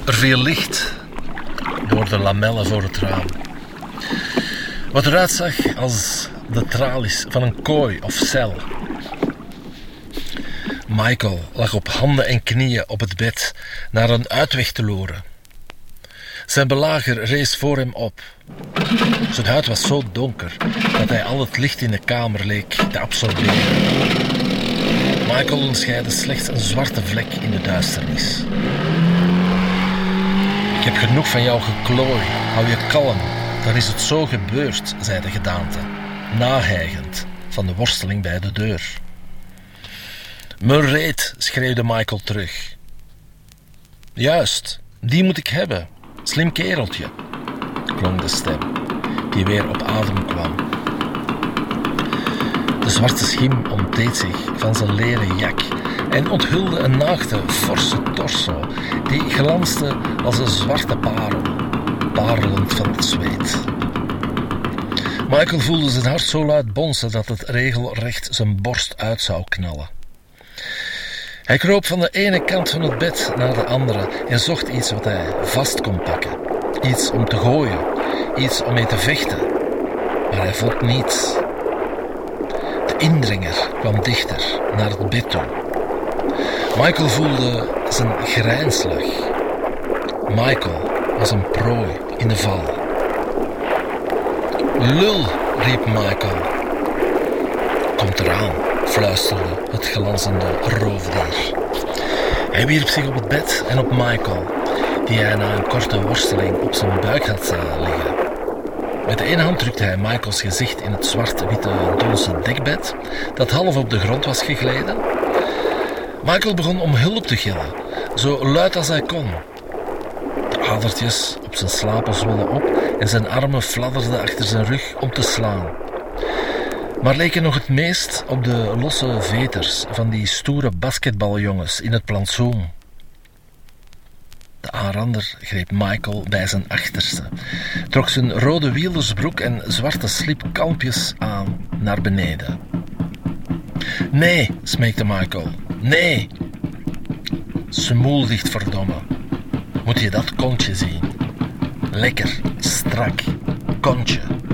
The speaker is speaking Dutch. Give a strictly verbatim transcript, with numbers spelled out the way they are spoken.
Er viel licht door de lamellen voor het raam. Wat eruit zag als de tralies van een kooi of cel. Michael lag op handen en knieën op het bed naar een uitweg te loeren. Zijn belager rees voor hem op. Zijn huid was zo donker dat hij al het licht in de kamer leek te absorberen. Michael onderscheidde slechts een zwarte vlek in de duisternis. Ik heb genoeg van jouw geklooi, hou je kalm, dan is het zo gebeurd, zei de gedaante, nahijgend van de worsteling bij de deur. Mijn reet, schreeuwde Michael terug. Juist, die moet ik hebben, slim kereltje, klonk de stem, die weer op adem kwam. De zwarte schim ontdeed zich van zijn leren jak en onthulde een naakte, forse torso die glansde als een zwarte parel, parelend van het zweet. Michael voelde zijn hart zo luid bonzen dat het regelrecht zijn borst uit zou knallen. Hij kroop van de ene kant van het bed naar de andere en zocht iets wat hij vast kon pakken. Iets om te gooien, iets om mee te vechten. Maar hij vond niets. De indringer kwam dichter naar het bed toe. Michael voelde zijn grijnslach. Michael was een prooi in de val. Lul, riep Michael. Komt eraan, fluisterde het glanzende roofdier. Hij wierp zich op het bed en op Michael, die hij na een korte worsteling op zijn buik had liggen. Met de ene hand drukte hij Michaels gezicht in het zwart-witte donse dekbed, dat half op de grond was gegleden. Michael begon om hulp te gillen, zo luid als hij kon. De adertjes op zijn slapen zwollen op en zijn armen fladderden achter zijn rug om te slaan. Maar leken nog het meest op de losse veters van die stoere basketbaljongens in het plantsoen. De aanrander greep Michael bij zijn achterste, trok zijn rode wielersbroek en zwarte slip kalmpjes aan naar beneden. Nee, smeekte Michael, nee! Smoel dicht, verdomme. Moet je dat kontje zien? Lekker, strak, kontje.